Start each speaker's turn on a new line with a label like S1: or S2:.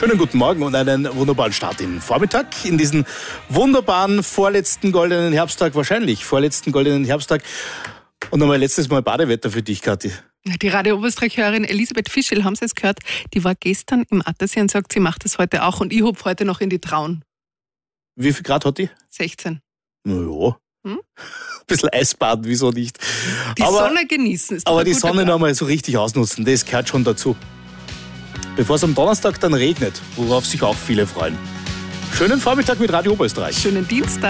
S1: Schönen guten Morgen und einen wunderbaren Start in den Vormittag. In diesen wunderbaren vorletzten goldenen Herbsttag, wahrscheinlich vorletzten goldenen Herbsttag. Und nochmal letztes Mal Badewetter für dich, Kathi.
S2: Die Radio Oberösterreich-Hörerin Elisabeth Fischl, haben Sie es gehört? Die war gestern im Attersee und sagt, sie macht das heute auch. Und ich hupfe heute noch in die Traun.
S1: Wie viel Grad hat die?
S2: 16.
S1: Naja. Ein bisschen Eisbaden, wieso nicht?
S2: Die Sonne genießen. Ist doch
S1: aber
S2: ein
S1: die
S2: guter
S1: Sonne
S2: Plan.
S1: noch mal so richtig ausnutzen, das gehört schon dazu. Bevor es am Donnerstag dann regnet, worauf sich auch viele freuen. Schönen Vormittag mit Radio Oberösterreich.
S2: Schönen Dienstag.